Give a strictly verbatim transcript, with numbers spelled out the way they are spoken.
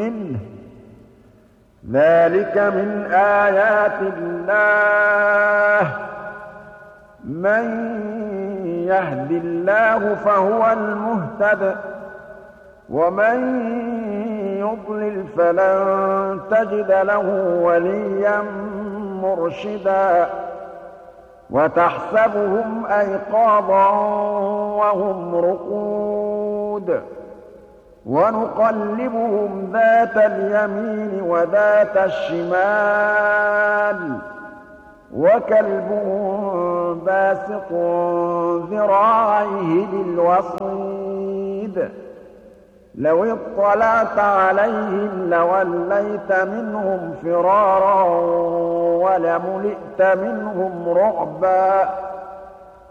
منه ذلك من آيات الله من يهد الله فهو المهتد ومن يضلل فلن تجد له وليا مرشدا وتحسبهم أيقاظا وهم رقود ونقلبهم ذات اليمين وذات الشمال وكلبهم باسط ذراعيه بالوصيد لو اطلعت عليهم لوليت منهم فرارا ولملئت منهم رعبا